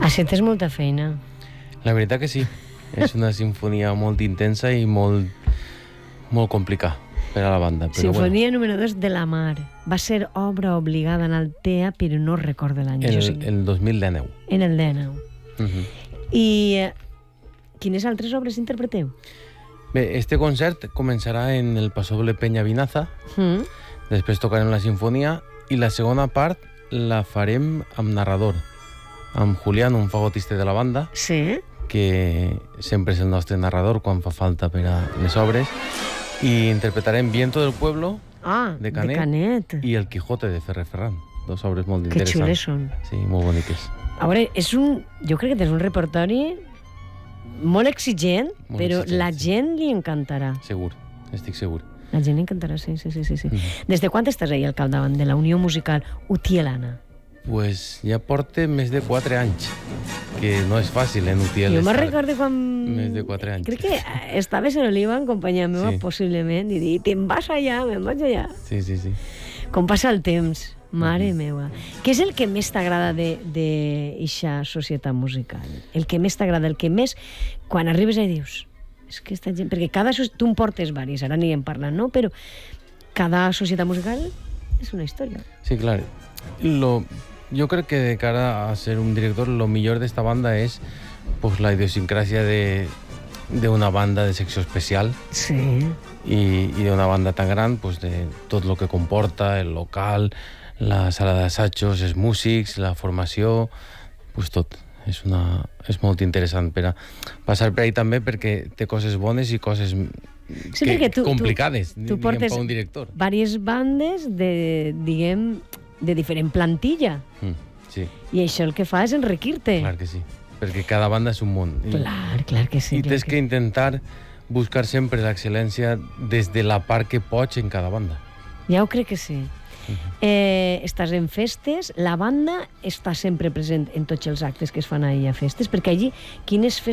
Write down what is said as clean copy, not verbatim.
Això és molta feina. La veritat que sí. És una sinfonia molt intensa i molt complicada per a la banda. Però Sinfonia número 2 de la Mar. Va ser obra obligada en Altea, però no recordo l'any. El 2019. En el 19. I quines altres obres interpreteu? Bé, este concert començarà en el Pasoble Peña Vinaza, després tocarem la sinfonia i la segona part la farem amb narrador, amb Julián, un fagotista de la banda, Sí. que sempre és el nostre narrador quan fa falta per a les obres, i interpretarem Viento del Pueblo, de Canet, i El Quijote de Ferrer Ferran. Dos obres molt Que interessants. xules són. Sí, molt boniques. A veure, jo crec que tens un repertori molt exigent, però la gent li encantarà. Segur, estic segur. La gent li encantarà, sí. Des de quan estàs ahí al capdavant de la Unió Musical Utiel-Anna? Pues ja porta més de 4 anys, que no és fàcil en Utiel. Jo me'n recordo quan... Més de 4 anys. Crec que estaves en Oliva en companyia meva, possiblement, i dir, te'n vas allà, me'n vaig allà. Sí. Com passa el temps, mare meva. Què és el que més t'agrada d'eixa societat musical? El que més t'agrada, el que més... Quan arribes i dius... És que esta gent... Perquè tu en portes diverses, ara anirem parlant, no? Però cada societat musical és una història. Sí, clar. Jo crec que de cara a ser un director, lo millor d'esta banda és pues, la idiosincràsia d'una banda de secció especial. Sí. I d'una banda tan gran, pues, de tot el que comporta, el local, la sala d'assajos, els músics, la formació, pues tot. És molt interessant per a passar per ahí també, perquè té coses bones i coses complicades, tu portes per un director. Diverses bandes de diferent plantilla. Sí. I això el que fa és enriquir-te. Clar que sí, perquè cada banda és un món. Clar que sí. I tens que intentar buscar sempre l'excel·lència des de la part que pots en cada banda. Ja ho crec que sí. Estàs en festes, la banda està sempre present en tots els actes que es fan ahir a festes, perquè allí quines festes